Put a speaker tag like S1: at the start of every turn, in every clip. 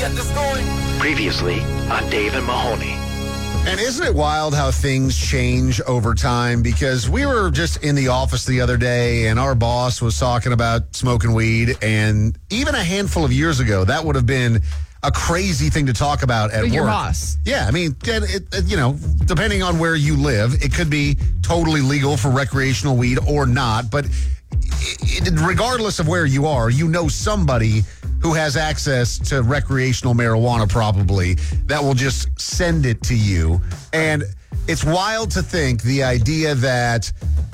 S1: get this going.
S2: Previously on Dave and Mahoney.
S3: And isn't it wild how things change over time? Because we were just in the office the other day and our boss was talking about smoking weed. And even a handful of years ago, that would have been a crazy thing to talk about at work.
S4: Your boss.
S3: Yeah, I mean, depending on where you live, it could be totally legal for recreational weed or not. But regardless of where you are, you know somebody who has access to recreational marijuana probably that will just send it to you. And it's wild to think the idea that,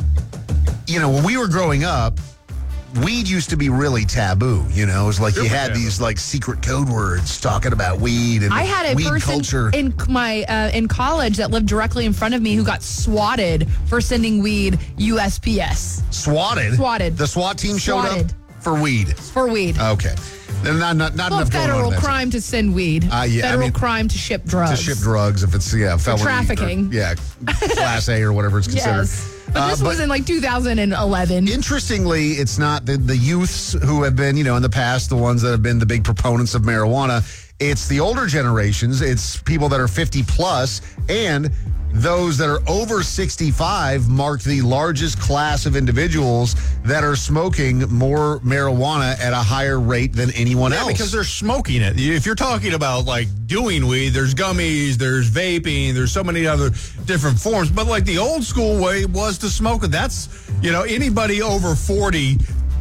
S3: when we were growing up, weed used to be really taboo. It was like you had these like secret code words talking about weed and
S4: I had a
S3: weed
S4: person
S3: culture.
S4: in in college that lived directly in front of me who got swatted for sending weed USPS.
S3: Swatted?
S4: Swatted.
S3: The SWAT team showed up
S4: Swatted.
S3: for weed.
S4: For weed.
S3: Okay. Not
S4: Well,
S3: enough going on.
S4: federal
S3: in that
S4: crime to send weed. Federal crime to ship drugs.
S3: to ship drugs if it's felony.
S4: trafficking.
S3: Class A or whatever it's considered.
S4: Yes. But this was in like 2011.
S3: Interestingly, it's not the youths who have been, in the past, the ones that have been the big proponents of marijuana. It's the older generations. It's people that are 50 plus, and those that are over 65 mark the largest class of individuals that are smoking more marijuana at a higher rate than anyone else.
S5: Because they're smoking it. If you're talking about like doing weed, there's gummies, there's vaping, there's so many other different forms. But like the old school way was to smoke it. That's, anybody over 40.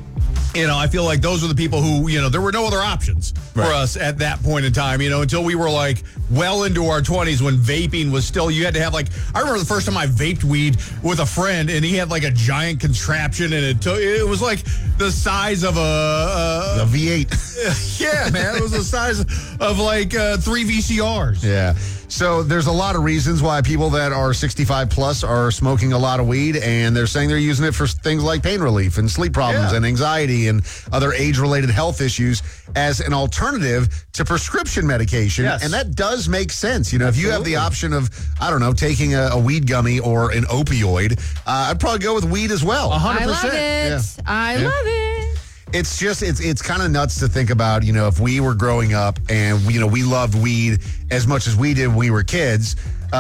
S5: I feel like those are the people who, there were no other options for us at that point in time, until we were like well into our 20s when vaping was still, you had to have like, I remember the first time I vaped weed with a friend and he had like a giant contraption and it was like the size of a
S3: V8.
S5: Yeah, man. It was the size of like 3 VCRs.
S3: Yeah. So there's a lot of reasons why people that are 65 plus are smoking a lot of weed, and they're saying they're using it for things like pain relief and sleep problems and anxiety and other age-related health issues as an alternative to prescription medication.
S5: Yes.
S3: And that does make sense. If you have the option of, taking a weed gummy or an opioid, I'd probably go with weed as well.
S5: 100%.
S4: I love it.
S3: Yeah.
S4: I love it.
S3: It's just, it's kind of nuts to think about, if we were growing up and, we loved weed as much as we did when we were kids,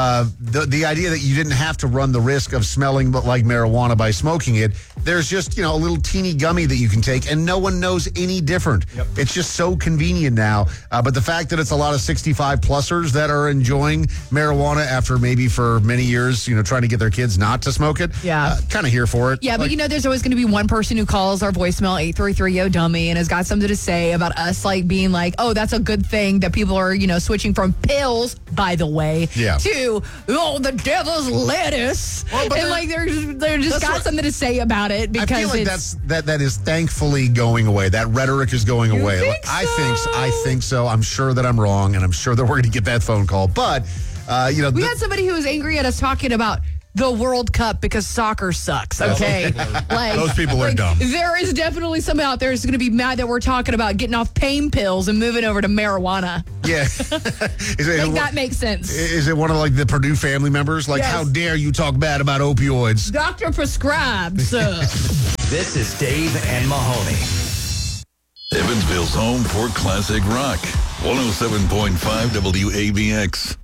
S3: the idea that you didn't have to run the risk of smelling like marijuana by smoking it. There's just, a little teeny gummy that you can take and no one knows any different. Yep. It's just so convenient now. But the fact that it's a lot of 65 plusers that are enjoying marijuana after maybe for many years, trying to get their kids not to smoke it.
S4: Yeah.
S3: Kind of here for it.
S4: Yeah, but there's always going to be one person who calls our voicemail 833-YO-DUMMY and has got something to say about us like being like, oh, that's a good thing that people are, switching from pills, by the way, to, the devil's lettuce. Well, and like they're just got something to say about it because
S3: I feel like that is thankfully going away. That rhetoric is going away.
S4: Think so?
S3: I think so. I'm sure that I'm wrong, and I'm sure that we're going to get that phone call. But
S4: we had somebody who was angry at us talking about the World Cup because soccer sucks, okay? Like
S5: those people are dumb.
S4: There is definitely some out there who's going to be mad that we're talking about getting off pain pills and moving over to marijuana.
S3: Yeah.
S4: That makes sense.
S3: Is it one of like the Purdue family members? Like,
S4: Yes.
S3: How dare you talk bad about opioids?
S4: Doctor prescribed, sir.
S2: This is Dave and Mahoney.
S6: Evansville's home for classic rock. 107.5 WABX.